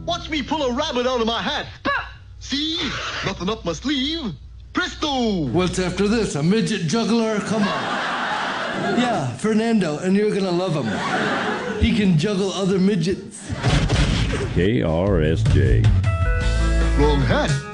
Watch me pull a rabbit out of my hat. See? Nothing up my sleeve. Presto! What's after this? A midget juggler? Come on. Yeah, Fernando, and you're gonna love him. He can juggle other midgets. KRSJ. Wrong hat.